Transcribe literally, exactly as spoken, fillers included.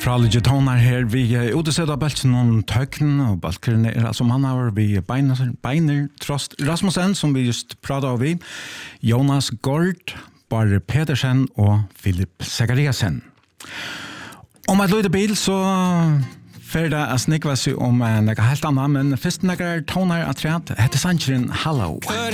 Frallige toner her, vi er utesett av belten om tøkken, og balkeren er som han har, vi Beiner, Beiner Trost Rasmussen, som vi just pratet av vi, Jonas Gård, Bare Pedersen og Philip Zachariasen. Om et løyde bil, så fer det å snikve seg om noe helt annet, men først noe toner at rett, heter Sanchrin Hallow.